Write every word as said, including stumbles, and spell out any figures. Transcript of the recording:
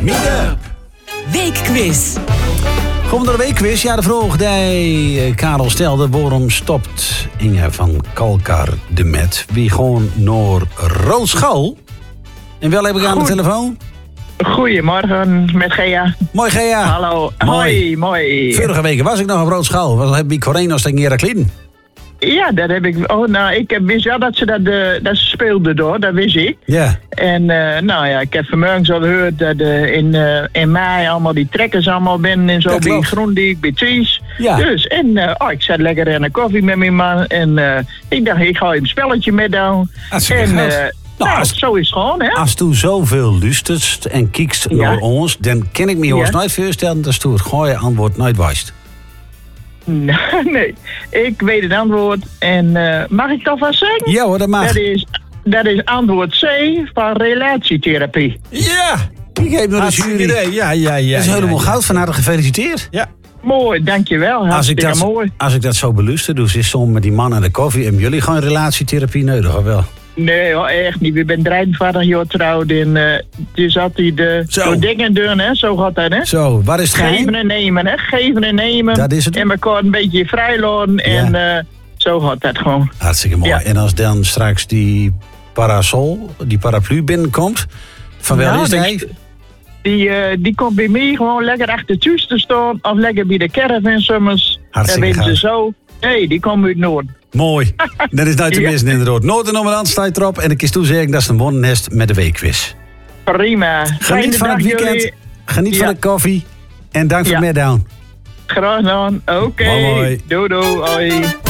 Meetup. Weekquiz. Komende weekquiz. Ja, de vraag die Karel stelde. Waarom stopt Inge van Kalkar de met? Wie gewoon naar Roodschal? En wel heb ik aan de telefoon. Goedemorgen, met Gea. Mooi, Gea. Hallo. Mooi. Hoi, mooi. Vorige week was ik nog op Roodschal. Wat heb ik Corenos tegen Herakliden? Ja, dat heb ik. Oh, nou, ik wist wel dat ze dat, uh, dat ze speelden door, dat wist ik. Ja. En uh, nou ja, ik heb vanmorgen al gehoord dat uh, in, uh, in mei allemaal die trekkers allemaal binnen en zo. Ja, bij Groendiek, bij Ties. Ja. Dus, en uh, oh, ik zat lekker in een koffie met mijn man. En uh, ik dacht, ik ga een spelletje met doen. Hartstikke En goed. uh, Nou, nou, als- zo is het gewoon, hè? Als tu zoveel luistert en kijkt Ja. naar ons, dan kan ik me ons Ja. nooit voorstellen dat tu het goede antwoord nooit wijst. Nee, ik weet het antwoord. En uh, mag ik toch vast zeggen? Ja hoor, dat mag. Dat is, dat is antwoord C van relatietherapie. Ja! Ik geef me de Hartstikke jury. idee. Ja, ja, ja. Dat is ja, helemaal ja. goud. Van harte gefeliciteerd. Ja. Mooi, dankjewel. Als ik, Hartstikke dat, mooi. als ik dat zo beluister, dus is soms met die man en de koffie. Hebben jullie gewoon relatietherapie nodig, of wel? Nee hoor, echt niet. We zijn drieënveertig jaar getrouwd en uh, dus altijd de Zo. door dingen doen, hè? Zo gaat dat, hè? Zo, waar is het Geven geheim? en nemen, hè? Geven en nemen. Dat is het. En elkaar een beetje vrijlaten en uh, zo gaat dat gewoon. Hartstikke mooi. Ja. En als dan straks die parasol, die paraplu binnenkomt, van wel Nou, is die- hij? Die, uh, die komt bij mij gewoon lekker achter het huis te staan of lekker bij de caravan soms. Hartstikke Dan weten ze gaaf. zo. Nee, die komt uit Noord. Mooi. Dat is nooit te Ja. missen inderdaad. Noord en Noord staat erop. En ik kies toezeggen dat ze een wonnen heeft met de weekquiz. Prima. Geniet Fijne van het dag, weekend. jullie. Geniet Ja. van de koffie. En dank voor Ja. het meedoen. Graag gedaan. Oké. Mooi, mooi. Doei doei. Hoi.